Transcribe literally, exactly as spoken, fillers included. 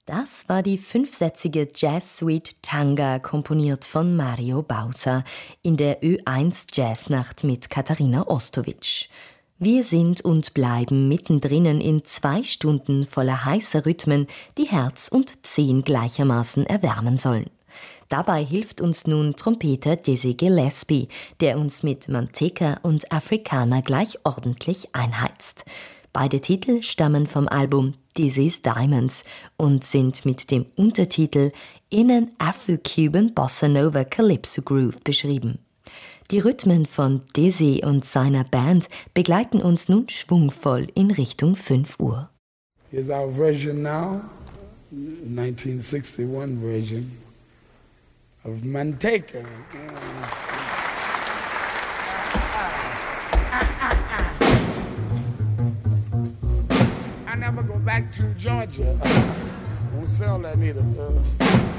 Das war die fünfsätzige Jazz-Suite Tanga, komponiert von Mario Bauza, in der Ö eins Jazznacht mit Katharina Ostowitsch. Wir sind und bleiben mittendrin in zwei Stunden voller heißer Rhythmen, die Herz und Zehen gleichermaßen erwärmen sollen. Dabei hilft uns nun Trompeter Dizzy Gillespie, der uns mit Manteca und Africana gleich ordentlich einheizt. Beide Titel stammen vom Album Dizzy's Diamonds und sind mit dem Untertitel In an Afro-Cuban Bossa Nova Calypso Groove beschrieben. Die Rhythmen von Dizzy und seiner Band begleiten uns nun schwungvoll in Richtung fünf Uhr. Here's our version now, nineteen sixty-one version of Manteca. I never go back to Georgia. Won't sell that neither.